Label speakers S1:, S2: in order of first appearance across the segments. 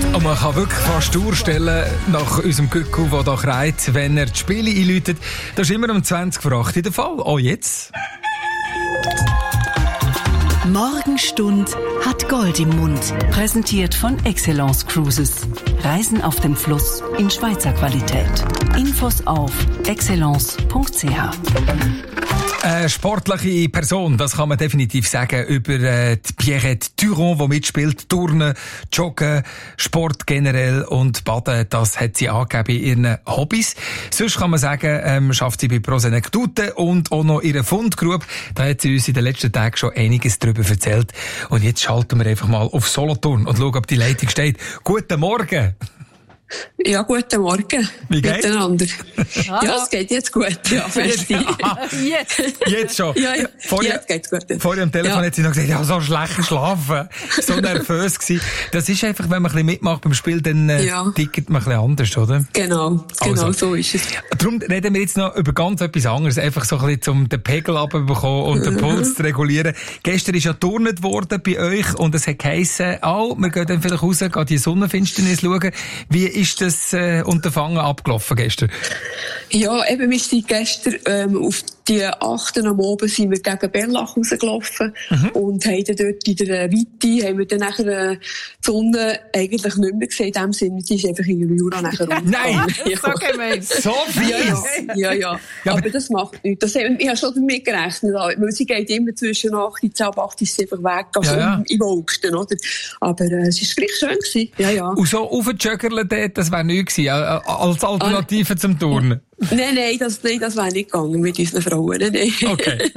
S1: Und man kann wirklich fast durchstellen nach unserem Gückel, der da kreit, wenn er die Spiele einläutet. Das ist immer um 20 vor 8 der Fall. Auch jetzt.
S2: Morgenstund hat Gold im Mund. Präsentiert von Excellence Cruises. Reisen auf dem Fluss in Schweizer Qualität. Infos auf excellence.ch.
S1: Eine sportliche Person, das kann man definitiv sagen über die Pierrette Turon, die mitspielt. Turnen, Joggen, Sport generell und Baden, das hat sie angegeben in ihren Hobbys. Sonst kann man sagen, schafft sie bei Prosenectute und auch noch ihre Fundgrube. Da hat sie uns in den letzten Tagen schon einiges darüber erzählt. Und jetzt schalten wir einfach mal auf Solothurn und schauen, ob die Leitung steht. Guten Morgen!
S3: Ja, guten Morgen.
S1: Wie geht's?
S3: Miteinander. Ja, es geht jetzt gut. Ja,
S1: jetzt schon.
S3: Ja,
S1: vorher,
S3: jetzt geht's gut.
S1: Vorher am Telefon hat sie noch gesagt, ja, so schlecht geschlafen. So nervös gewesen. Das ist einfach, wenn man ein bisschen mitmacht beim Spiel, dann tickert man ein bisschen anders, oder?
S3: Genau,
S1: Also,
S3: so ist es.
S1: Darum reden wir jetzt noch über ganz etwas anderes. Einfach so ein bisschen, um den Pegel abzubekommen und den Puls zu regulieren. Gestern ist ja turnet worden bei euch und es hat geheissen, wir gehen dann vielleicht raus, gehen die Sonnenfinsternis schauen. Wie ist das Unterfangen abgelaufen gestern?
S3: Ja, eben, wir sind gestern auf die 8. am Abend sind wir gegen Bernlach rausgelaufen und haben dann dort in der Weite haben wir dann nachher die Sonne eigentlich nicht mehr gesehen. In dem Sinne, die ist einfach in der Jura nachher
S1: Nein!
S3: Ja.
S1: So viel!
S3: Ja. Aber das macht nichts. Ich habe schon damit gerechnet, weil sie geht immer zwischen 8 und 10 ab 8 ist sie einfach weg, also im August, oder? Aber es war gleich schön gewesen. Ja.
S1: Und so aufgejoggerle dort, das wäre nichts gewesen, als Alternative zum Turnen?
S3: Nein, das wäre nicht gegangen mit unseren Frauen. Nein.
S1: Okay.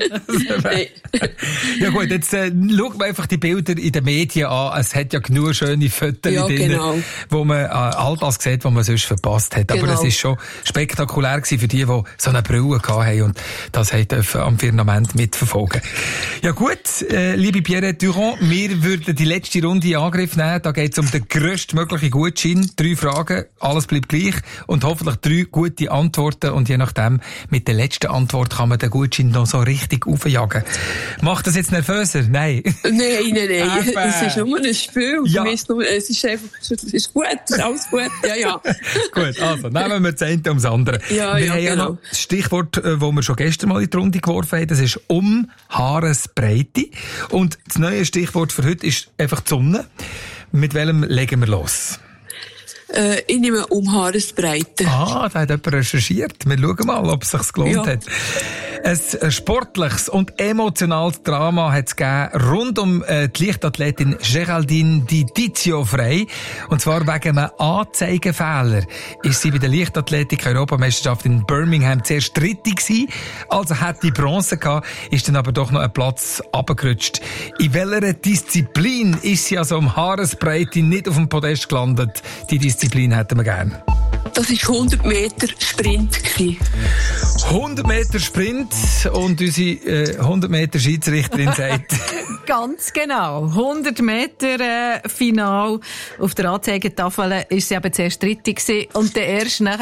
S1: Ja gut, jetzt schauen wir einfach die Bilder in den Medien an. Es hat ja genug schöne Fotos drin, wo man all das sieht, was man sonst verpasst hat. Aber es ist schon spektakulär gewesen für die so eine Brille hatten und das dürfen am Firmament mitverfolgen. Ja gut, liebe Pierrette Turon, wir würden die letzte Runde in Angriff nehmen. Da geht es um den grösstmöglichen Gutschein. 3 Fragen, alles bleibt gleich und hoffentlich 3 gute Antworten. Und je nachdem, mit der letzten Antwort kann man den Gutschein noch so richtig aufjagen. Macht das jetzt nervöser? Nein.
S3: Nein. Es ist nur ein Spiel.
S1: Ja.
S3: Es ist einfach, es ist gut, es ist alles gut. Ja.
S1: Gut, also, nehmen wir das eine ums andere. Wir haben ja noch das Stichwort, das wir schon gestern mal in die Runde geworfen haben, das ist Haaresbreite. Und das neue Stichwort für heute ist einfach die Sonne. Mit welchem legen wir los?
S3: Ich nehme Haaresbreite.
S1: Da hat jemand recherchiert. Wir schauen mal, ob es sich gelohnt hat. Ein sportliches und emotionales Drama hat es gegeben rund um die Leichtathletin Geraldine Di Tizio Frey. Und zwar wegen einem Anzeigenfehler ist sie bei der Leichtathletik-Europameisterschaft in Birmingham zuerst Dritte gewesen. Also hat die Bronze gehabt, ist dann aber doch noch ein Platz runtergerutscht. In welcher Disziplin ist sie also um Haaresbreite nicht auf dem Podest gelandet? Die Disziplin hätten wir gern.
S3: Das war 100 Meter Sprint.
S1: 100 Meter Sprint und unsere 100 Meter Schiedsrichterin sagt...
S4: Ganz genau. 100 Meter Final. Auf der Anzeigetafel ist sie eben zuerst Dritte gewesen und der erst nachher